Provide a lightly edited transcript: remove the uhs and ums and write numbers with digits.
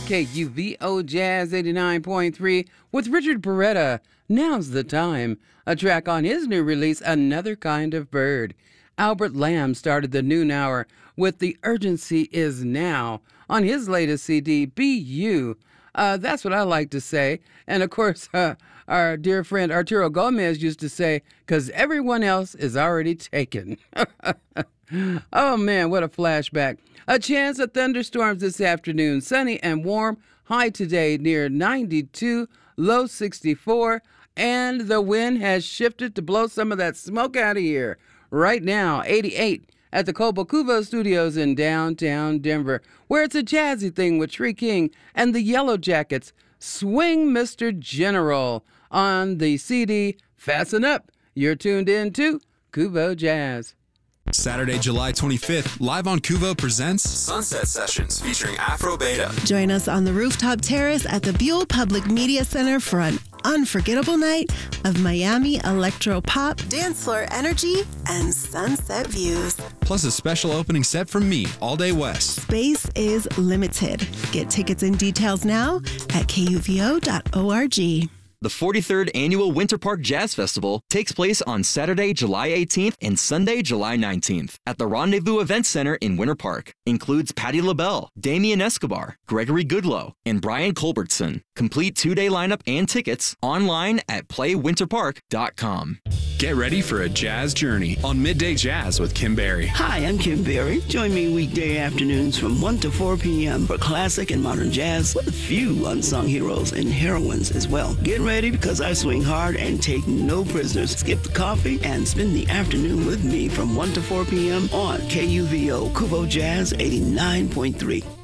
KUVO Jazz 89.3 with Richard Beretta. Now's the time. A track on his new release, Another Kind of Bird. Albert Lamb started the noon hour with The Urgency Is Now on his latest CD, Be You. That's what I like to say. And of course, our dear friend Arturo Gomez used to say, because everyone else is already taken. Oh man, what a flashback. A chance of thunderstorms this afternoon. Sunny and warm. High today near 92, low 64. And the wind has shifted to blow some of that smoke out of here. Right now, 88 at the Cobo Cuvo Studios in downtown Denver, where it's a jazzy thing with Tree King and the Yellow Jackets. Swing Mr. General on the CD. Fasten up. You're tuned in to Cuvo Jazz. Saturday, July 25th, Live on Cuvo presents Sunset Sessions featuring Afro Beta. Join us on the rooftop terrace at the Buell Public Media Center for an unforgettable night of Miami electro pop, dance floor energy, and sunset views. Plus a special opening set from me, All Day West. Space is limited. Get tickets and details now at kuvo.org. The 43rd Annual Winter Park Jazz Festival takes place on Saturday, July 18th and Sunday, July 19th at the Rendezvous Event Center in Winter Park. Includes Patti LaBelle, Damian Escobar, Gregory Goodloe, and Brian Culbertson. Complete two-day lineup and tickets online at playwinterpark.com. Get ready for a jazz journey on Midday Jazz with Kim Berry. Hi, I'm Kim Berry. Join me weekday afternoons from 1 to 4 p.m. for classic and modern jazz with a few unsung heroes and heroines as well. Get ready because I swing hard and take no prisoners. Skip the coffee and spend the afternoon with me from 1 to 4 p.m. on KUVO Cuvo Jazz 89.3.